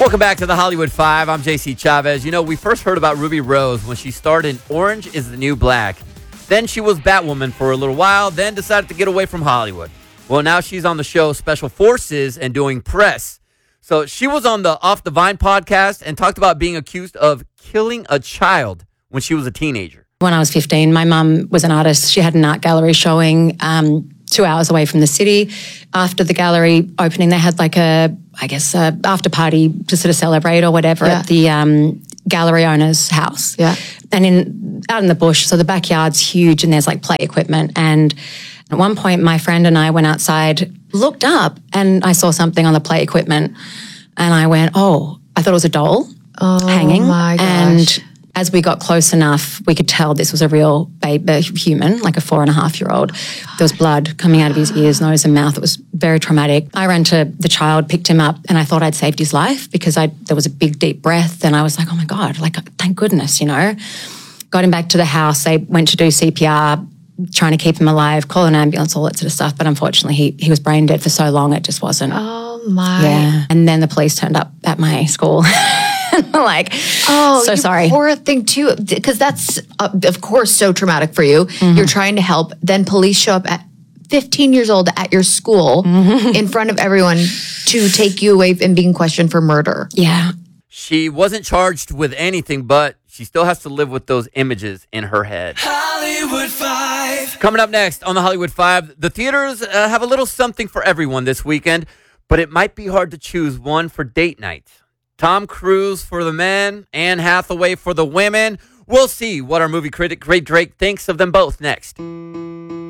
Welcome back to the Hollywood Five. I'm JC Chavez. You know, we first heard about Ruby Rose when she starred in Orange is the New Black. Then she was Batwoman for a little while, then decided to get away from Hollywood. Well, now she's on the show Special Forces and doing press. So she was on the Off the Vine podcast and talked about being accused of killing a child when she was a teenager. When I was 15, my mum was an artist. She had an art gallery showing 2 hours away from the city. After the gallery opening, they had like a after party to sort of celebrate or whatever at the gallery owner's house. Yeah. And out in the bush, so the backyard's huge and there's like play equipment. And at one point, my friend and I went outside, looked up, and I saw something on the play equipment. And I went, I thought it was a doll hanging. My gosh. And as we got close enough, we could tell this was a real baby, human, like a 4.5-year-old. There was blood coming out of his ears, nose and mouth. It was very traumatic. I ran to the child, picked him up, and I thought I'd saved his life because there was a big, deep breath. And I was like, oh my God, like, thank goodness, you know. Got him back to the house. They went to do CPR, trying to keep him alive, call an ambulance, all that sort of stuff. But unfortunately, he was brain dead for so long, it just wasn't. Oh my. Yeah. And then the police turned up at my school. Like, so sorry. Poor thing too, because that's of course so traumatic for you. Mm-hmm. You're trying to help, then police show up at 15 years old at your school in front of everyone to take you away and being questioned for murder. Yeah. She wasn't charged with anything, but she still has to live with those images in her head. Hollywood Five. Coming up next on the Hollywood Five, the theaters have a little something for everyone this weekend, but it might be hard to choose one for date night. Tom Cruise for the men, Anne Hathaway for the women. We'll see what our movie critic, Great Drake, thinks of them both next.